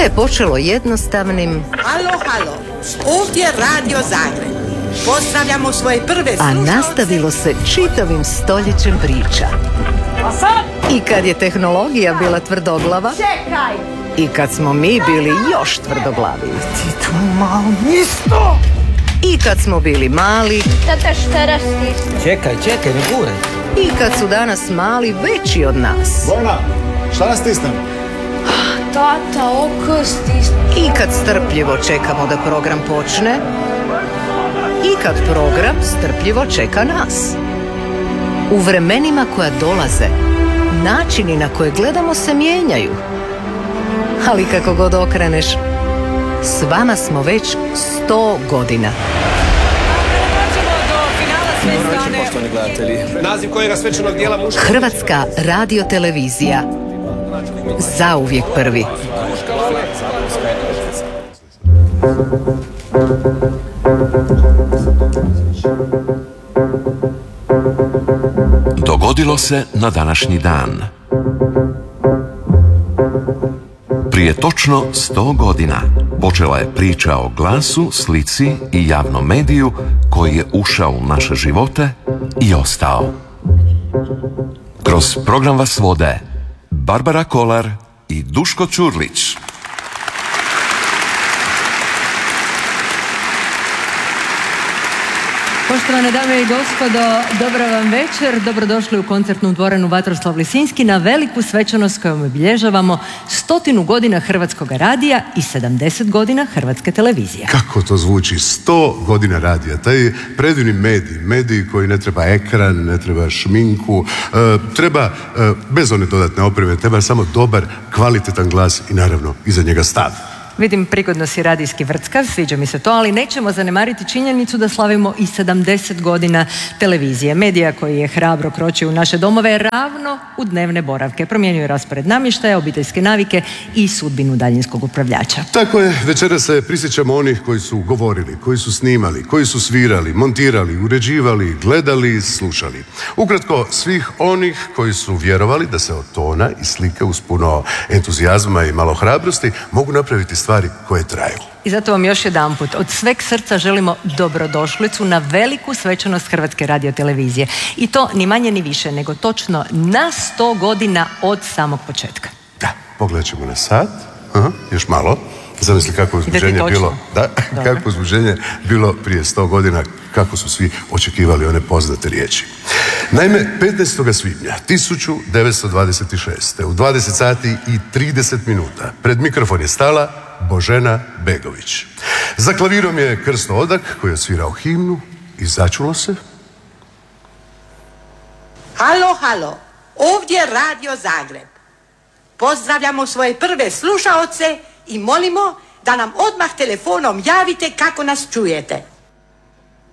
je počelo jednostavnim... Halo, ovdje Radio Zagreb. Pozdravljamo svoje prve slušalce. A nastavilo se čitavim stoljećem priča. I kad je tehnologija bila tvrdoglava... Čekaj! I kad smo mi bili još tvrdoglavi. Ti tu malo isto! I kad smo bili mali. Tata, šta rastiš? Čekaj, ne gure. I kad su danas mali veći od nas. Vojna, šta nas stisnem? Tata, oko stisne. I kad strpljivo čekamo da program počne. I kad program strpljivo čeka nas. U vremenima koja dolaze, načini na koje gledamo se mijenjaju. Ali kako god okreneš, s vama smo već 100 godina. Naziv kojega svečanog dijela muška... Hrvatska radiotelevizija. Zauvijek prvi. Dogodilo se na današnji dan. Prije točno 100 godina počela je priča o glasu, slici i javnom mediju koji je ušao u naše živote i ostao. Kroz program vas vode Barbara Kolar i Duško Ćurlić. Poštovane dame i gospodo, dobra vam večer. Dobrodošli u koncertnu dvoranu Vatroslav Lisinski na veliku svečanost kojom obilježavamo 100 godina Hrvatskog radija i 70 godina Hrvatske televizije. Kako to zvuči? 100 godina radija. Taj predivni medij koji ne treba ekran, ne treba šminku, treba, bez one dodatne opreme, treba samo dobar, kvalitetan glas i naravno iza njega stav. Vidim, prigodno si radijski vrckav, sviđa mi se to, ali nećemo zanemariti činjenicu da slavimo i 70 godina televizije. Medija koji je hrabro kročio u naše domove ravno u dnevne boravke. Promijenio raspored namještaja, obiteljske navike i sudbinu daljinskog upravljača. Tako je, večeras se prisjećamo onih koji su govorili, koji su snimali, koji su svirali, montirali, uređivali, gledali, slušali. Ukratko, svih onih koji su vjerovali da se od tona i slike uz puno entuzijazma i malo hrabrosti mogu napraviti stvari koje traju. I zato vam još jedanput od sveg srca želimo dobrodošlicu na veliku svečanost Hrvatske radiotelevizije. I to ni manje ni više nego točno na 100 godina od samog početka. Da, pogledat ćemo na sat. Još malo. Zamisli kako uzbuđenje bilo. Da, kako uzbuđenje bilo prije 100 godina, kako su svi očekivali one poznate riječi. Naime, 15. svibnja 1926. u 20 sati i 30 minuta pred mikrofon je stala Božena Begović. Za klavirom je Krsto Odak koji je svirao himnu i začulo se. Halo, ovdje Radio Zagreb. Pozdravljamo svoje prve slušaoce i molimo da nam odmah telefonom javite kako nas čujete.